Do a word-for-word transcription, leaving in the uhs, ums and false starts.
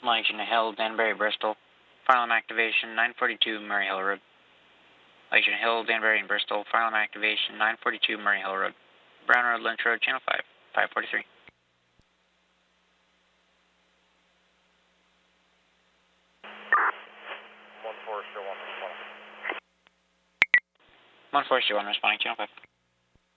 Legion Hill, Danbury, Bristol. Final on activation, nine forty-two Murray Hill Road. Legion Hill, Danbury, and Bristol. Final on activation, nine forty-two Murray Hill Road. Brown Road, Lynch Road, Channel five, five forty-three. one Forester one responding. one Forester one responding, Channel five.